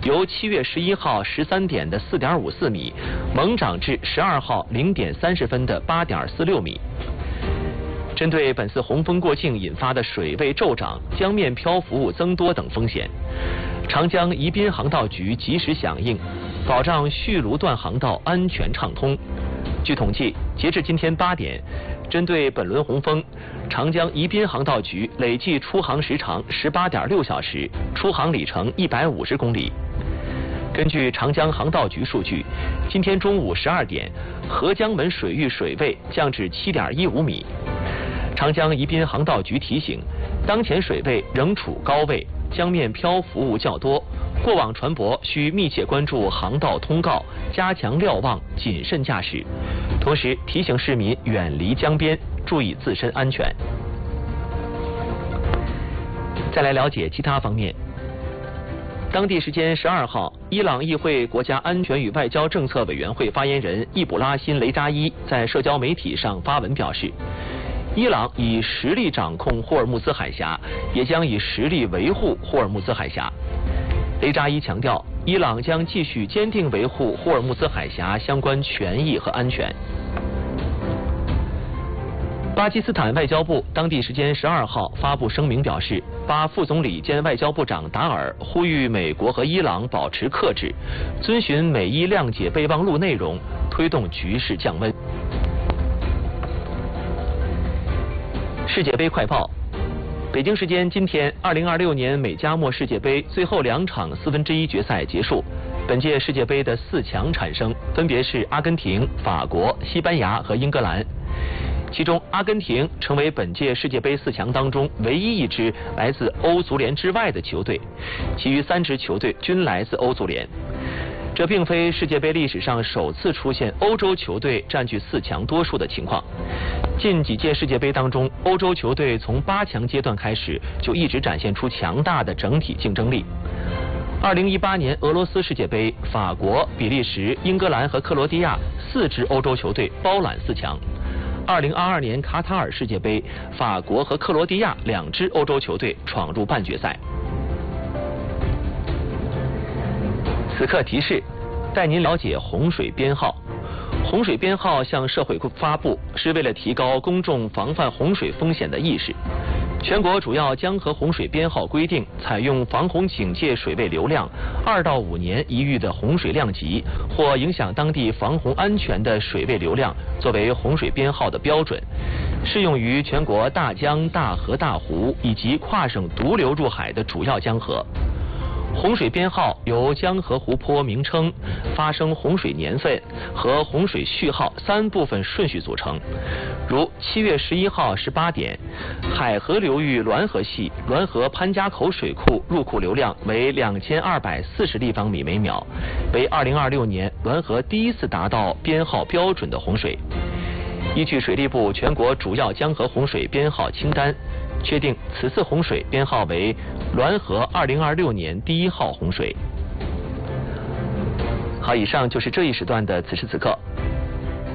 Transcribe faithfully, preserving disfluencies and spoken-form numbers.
由七月十一号十三点的四点五四米猛涨至十二号零点三十分的八点四六米。针对本次洪峰过境引发的水位骤涨、江面漂浮物增多等风险，长江宜宾航道局及时响应，保障续卢段航道安全畅通。据统计，截至今天八点，针对本轮洪峰，长江宜宾航道局累计出航时长十八点六小时，出航里程一百五十公里。根据长江航道局数据，今天中午十二点，合江门水域水位降至七点一五米。长江宜宾航道局提醒，当前水位仍处高位，江面漂浮物较多，过往船舶需密切关注航道通告，加强瞭望，谨慎驾驶。同时提醒市民远离江边，注意自身安全。再来了解其他方面。当地时间十二号，伊朗议会国家安全与外交政策委员会发言人易卜拉欣·雷扎伊在社交媒体上发文表示，伊朗以实力掌控霍尔木兹海峡，也将以实力维护霍尔木兹海峡。雷扎伊强调，伊朗将继续坚定维护霍尔木兹海峡相关权益和安全。巴基斯坦外交部当地时间十二号发布声明表示，巴副总理兼外交部长达尔呼吁美国和伊朗保持克制，遵循美伊谅解备忘录内容，推动局势降温。世界杯快报。北京时间今天，二零二六年美加墨世界杯最后两场四分之一决赛结束，本届世界杯的四强产生，分别是阿根廷、法国、西班牙和英格兰。其中，阿根廷成为本届世界杯四强当中唯一一支来自欧足联之外的球队，其余三支球队均来自欧足联。这并非世界杯历史上首次出现欧洲球队占据四强多数的情况。近几届世界杯当中，欧洲球队从八强阶段开始就一直展现出强大的整体竞争力。二零一八年俄罗斯世界杯，法国、比利时、英格兰和克罗地亚四支欧洲球队包揽四强。二零二二年卡塔尔世界杯，法国和克罗地亚两支欧洲球队闯入半决赛。此刻提示，带您了解洪水编号。洪水编号向社会发布，是为了提高公众防范洪水风险的意识。全国主要江河洪水编号规定，采用防洪警戒水位流量二到五年一遇的洪水量级或影响当地防洪安全的水位流量作为洪水编号的标准，适用于全国大江、大河、大湖以及跨省独流入海的主要江河。洪水编号由江河湖泊名称、发生洪水年份和洪水序号三部分顺序组成。如七月十一号十八点，海河流域滦河系滦河潘家口水库入库流量为两千二百四十立方米每秒，为二零二六年滦河第一次达到编号标准的洪水。依据水利部全国主要江河洪水编号清单，确定此次洪水编号为滦河二零二六年第一号洪水。好，以上就是这一时段的此时此刻。